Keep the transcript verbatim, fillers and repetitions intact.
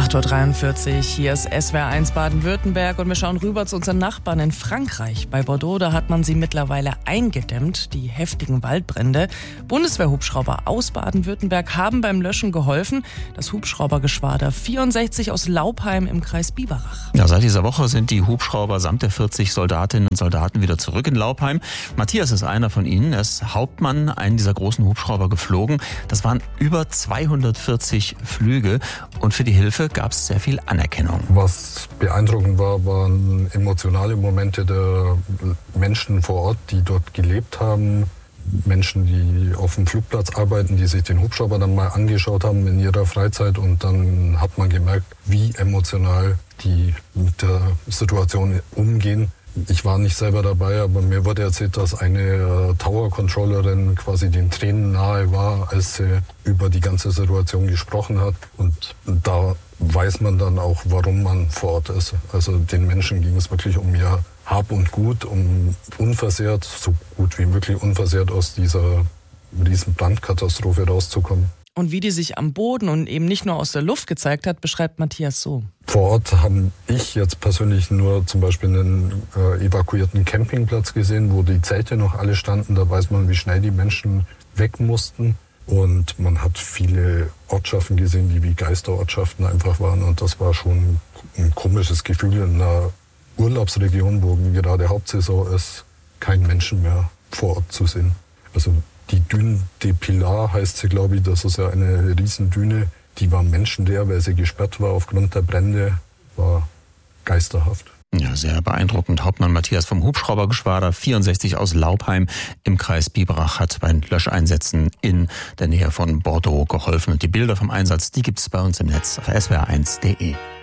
acht Uhr dreiundvierzig, hier ist S W R eins Baden-Württemberg und wir schauen rüber zu unseren Nachbarn in Frankreich. Bei Bordeaux, da hat man sie mittlerweile eingedämmt, die heftigen Waldbrände. Bundeswehrhubschrauber aus Baden-Württemberg haben beim Löschen geholfen. Das Hubschraubergeschwader vierundsechzig aus Laupheim im Kreis Biberach. Ja, seit dieser Woche sind die Hubschrauber samt der vierzig Soldatinnen und Soldaten wieder zurück in Laupheim. Matthias ist einer von ihnen. Er ist Hauptmann, einen dieser großen Hubschrauber geflogen. Das waren über zweihundertvierzig Flüge und für die Hilfe gab es sehr viel Anerkennung. Was beeindruckend war, waren emotionale Momente der Menschen vor Ort, die dort gelebt haben. Menschen, die auf dem Flugplatz arbeiten, die sich den Hubschrauber dann mal angeschaut haben in ihrer Freizeit. Und dann hat man gemerkt, wie emotional die mit der Situation umgehen. Ich war nicht selber dabei, aber mir wurde erzählt, dass eine Tower-Controllerin quasi den Tränen nahe war, als sie über die ganze Situation gesprochen hat. Und da weiß man dann auch, warum man vor Ort ist. Also den Menschen ging es wirklich um ihr Hab und Gut, um unversehrt, so gut wie möglich unversehrt aus dieser riesen Brandkatastrophe rauszukommen. Und wie die sich am Boden und eben nicht nur aus der Luft gezeigt hat, beschreibt Matthias so. Vor Ort habe ich jetzt persönlich nur zum Beispiel einen äh, evakuierten Campingplatz gesehen, wo die Zelte noch alle standen. Da weiß man, wie schnell die Menschen weg mussten. Und man hat viele Ortschaften gesehen, die wie Geisterortschaften einfach waren. Und das war schon ein komisches Gefühl in einer Urlaubsregion, wo gerade Hauptsaison ist, kein Menschen mehr vor Ort zu sehen. Also die Dune de Pilar heißt sie, glaube ich. Das ist ja eine Riesendüne. Die war menschenleer, weil sie gesperrt war aufgrund der Brände. War geisterhaft. Ja, sehr beeindruckend. Hauptmann Matthias vom Hubschraubergeschwader vierundsechzig aus Laupheim im Kreis Biberach hat bei Löscheinsätzen in der Nähe von Bordeaux geholfen. Und die Bilder vom Einsatz, die gibt es bei uns im Netz auf S W R eins punkt de.